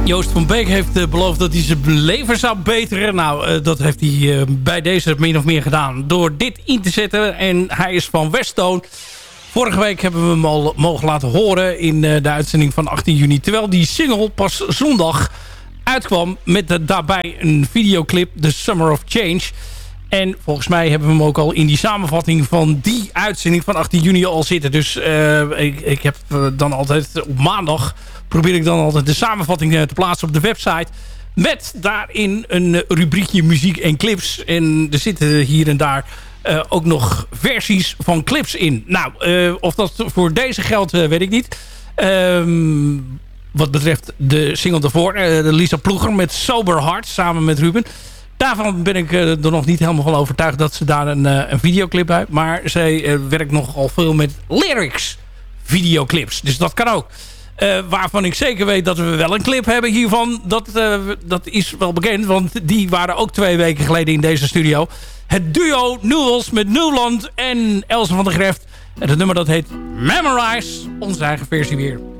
Joost van Beek heeft beloofd dat hij zijn leven zou beteren. Nou, dat heeft hij bij deze min of meer gedaan door dit in te zetten. En hij is van Westone. Vorige week hebben we hem al mogen laten horen in de uitzending van 18 juni. Terwijl die single pas zondag uitkwam met daarbij een videoclip, The Summer of Change. En volgens mij hebben we hem ook al in die samenvatting van die uitzending van 18 juni al zitten. Dus ik heb dan altijd op maandag probeer ik dan altijd de samenvatting te plaatsen op de website. Met daarin een rubriekje muziek en clips. En er zitten hier en daar ook nog versies van clips in. Nou, of dat voor deze geldt, weet ik niet. Wat betreft de single daarvoor. De Lisa Ploeger met Sober Heart samen met Ruben. Daarvan ben ik er nog niet helemaal van overtuigd dat ze daar een videoclip uit. Maar zij werkt nogal veel met lyrics videoclips. Dus dat kan ook. Waarvan ik zeker weet dat we wel een clip hebben hiervan. Dat is wel bekend. Want die waren ook 2 weken geleden in deze studio. Het duo Newells met Newland en Else van der Greft. En het nummer dat heet Memorize. Onze eigen versie weer.